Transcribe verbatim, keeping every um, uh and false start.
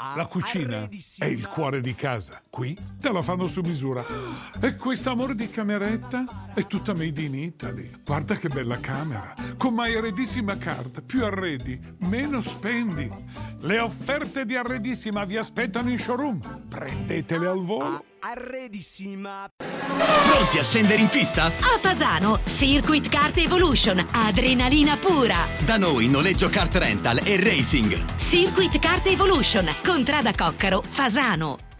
La cucina è il cuore di casa. Qui te la fanno su misura. E quest'amore di cameretta è tutta made in Italy. Guarda che bella camera. Con My Arredissima Card. Più arredi, meno spendi. Le offerte di Arredissima vi aspettano in showroom. Prendetele al volo. Arredissima. Pronti a scendere in pista? A Fasano, Circuit Kart Evolution, adrenalina pura. Da noi noleggio kart rental e racing. Circuit Kart Evolution, Contrada Coccaro, Fasano.